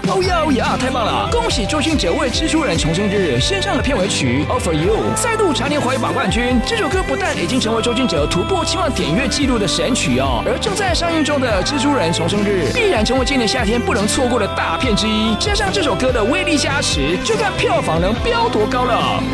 哦呀呀，太棒了！恭喜周星哲为蜘蛛人重生日献上了片尾曲《All For You》，再度蝉联华语榜冠军。这首歌不但已经成为周星哲突破7万点阅纪录的神曲哦，而正在上映中的蜘蛛人重生日必然成为今年夏天不能错过的大片之一。加上这首歌的威力加持，就看票房能飙多高了。